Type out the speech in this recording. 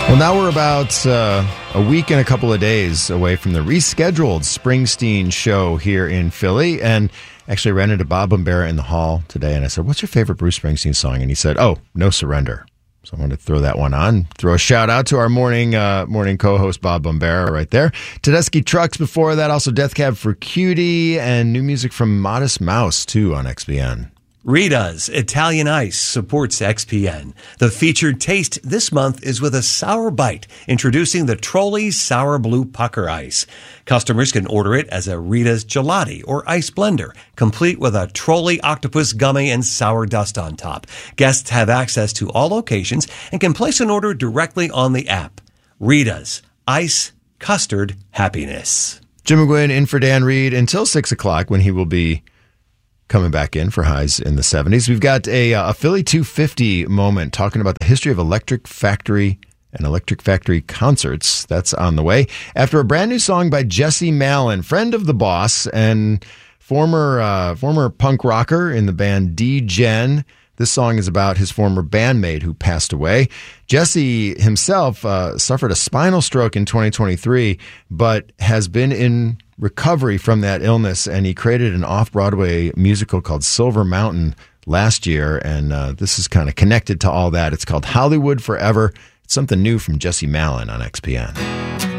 Well, now we're about a week and a couple of days away from the rescheduled Springsteen show here in Philly. And actually ran into Bob Bombera in the hall today, and I said, "What's your favorite Bruce Springsteen song?" And he said, "Oh, No Surrender." So I wanted to throw that one on. Throw a shout out to our morning co-host Bob Bombera right there. Tedeschi Trucks before that, also Death Cab for Cutie, and new music from Modest Mouse too on XPN. Rita's Italian Ice supports XPN. The featured taste this month is with a sour bite, introducing the Trolli's Sour Blue Pucker Ice. Customers can order it as a Rita's Gelati or ice blender, complete with a Trolli octopus gummy and sour dust on top. Guests have access to all locations and can place an order directly on the app. Rita's Ice Custard Happiness. Jim McGuinn in for Dan Reed until 6 o'clock when he will be coming back in for highs in the 70s. We've got a Philly 250 moment talking about the history of Electric Factory and Electric Factory concerts. That's on the way. After a brand new song by Jesse Malin, friend of the boss and former punk rocker in the band D-Gen. This song is about his former bandmate who passed away. Jesse himself suffered a spinal stroke in 2023, but has been in recovery from that illness, and he created an off-Broadway musical called Silver Mountain last year, and this is kind of connected to all that. It's called Hollywood Forever. It's something new from Jesse Malin on XPN.